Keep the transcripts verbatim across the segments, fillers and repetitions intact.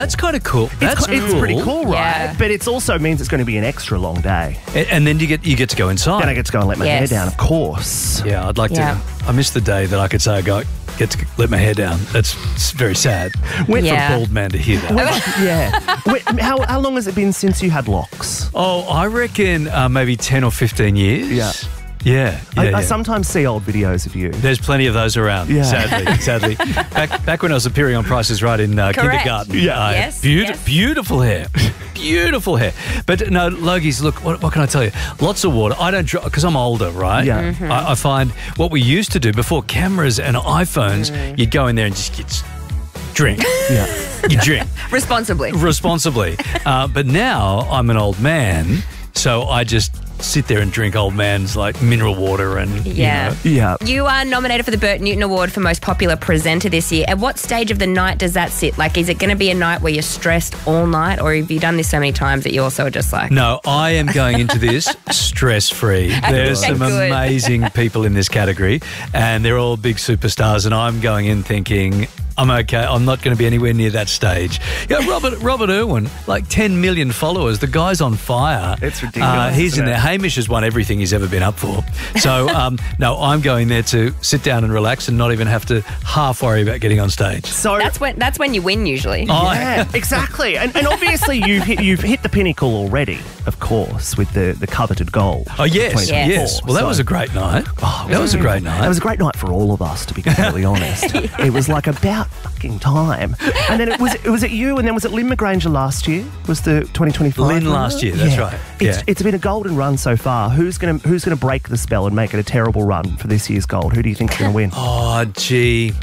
That's kind of cool. That's it's, cool. it's pretty cool, right? Yeah. But it also means it's going to be an extra long day. And, and then you get you get to go inside. Then I get to go and let my Yes. hair down, of course. Yeah, I'd like Yeah. to. I miss the day that I could say I got get to let my hair down. That's it's very sad Went Yeah. for a bald man to hear that. Yeah. Wait, how, how long has it been since you had locks? Oh, I reckon uh, maybe ten or fifteen years. Yeah. Yeah, yeah, I, yeah. I sometimes see old videos of you. There's plenty of those around, Yeah. sadly. Sadly, back back when I was appearing on Price is Right in uh, Correct. kindergarten, Yeah. uh, Yes, beaut- yes. beautiful hair, beautiful hair. But no, Logies, look, what, what can I tell you? Lots of water. I don't because I'm older, right? Yeah. Mm-hmm. I, I find what we used to do before cameras and iPhones, Mm. you'd go in there and just get drink. Yeah. You drink Responsibly. responsibly. Uh, but now I'm an old man, so I just sit there and drink old man's like mineral water and you Yeah. know. Yeah. You are nominated for the Bert Newton Award for Most Popular Presenter this year. At what stage of the night does that sit? Like, is it going to be a night where you're stressed all night, or have you done this so many times that you also are just like... No, I am going into this stress-free. There's Okay, some good. amazing people in this category, and they're all big superstars, and I'm going in thinking... I'm okay. I'm not going to be anywhere near that stage. Yeah, Robert Robert Irwin, like ten million followers. The guy's on fire. It's ridiculous, Uh, he's isn't in there. it? Hamish has won everything he's ever been up for. So, um, no, I'm going there to sit down and relax and not even have to half worry about getting on stage. So That's when that's when you win usually. Oh, yeah, exactly. And, and obviously you've hit, you've hit the pinnacle already, of course, with the, the coveted goal. Oh, yes, twenty twenty-four. yes. Well, that So- was a great night. Oh, that was a great night. It was a great night for all of us, to be completely honest. It was like about fucking time. And then it was it was it you, and then was it Lynn McGranger last year? Was the twenty twenty-five? Lynn one? last year, that's right. It's, Yeah. it's been a golden run so far. Who's gonna Who's gonna break the spell and make it a terrible run for this year's gold? Who do you think's gonna win? Oh, gee.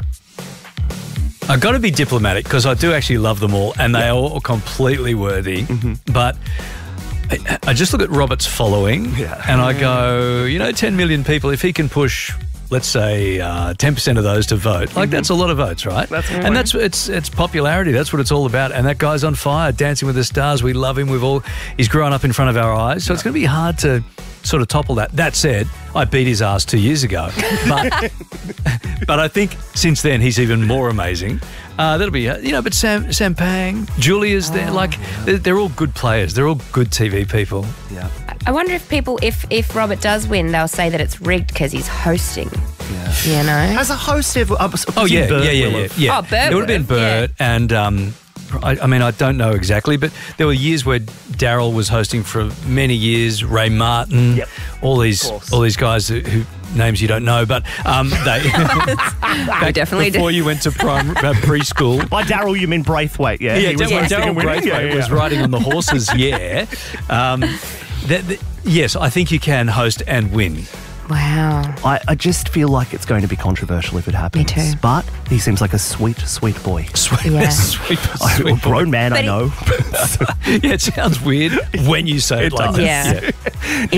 I've got to be diplomatic because I do actually love them all and they are all completely worthy. Mm-hmm. But I, I just look at Robert's following Yeah. and I go, you know, ten million people, if he can push, let's say, uh, ten percent of those to vote, like that's a lot of votes, right? Mm-hmm. That's and that's it's it's popularity. That's what it's all about. And that guy's on fire, Dancing with the Stars. We love him. We've all, he's grown up in front of our eyes. So it's going to be hard to sort of topple that. That said, I beat his ass two years ago. But, but I think since then he's even more amazing. Uh, that'll be, uh, you know, but Sam, Sam Pang, Julia's there. Like, they're, they're all good players. They're all good T V people. Yeah. I wonder if people, if if Robert does win, they'll say that it's rigged because he's hosting. Yeah. You know? As a host ever, I was- Oh, yeah, Bert yeah, yeah, will yeah, have- yeah. Oh, Bert It would have been would have, yeah. Bert and... Um, I, I mean, I don't know exactly, but there were years where Daryl was hosting for many years. Ray Martin, Yep. all these, course. all these guys who, who names you don't know, but um, they back definitely before do. you went to prime, uh, preschool. By Daryl, you mean Braithwaite, yeah? Yeah, He was Daryl, hosting Daryl and winning. Braithwaite Yeah, yeah, was yeah. riding on the horses. Yeah, um, that, that- yes, I think you can host and win. Wow. I, I just feel like it's going to be controversial if it happens. too. But he seems like a sweet, sweet boy. Sweet, Yeah. sweet, A sweet boy. grown man, I But he- know. Yeah, it sounds weird when you say it, It like does. that. Yeah.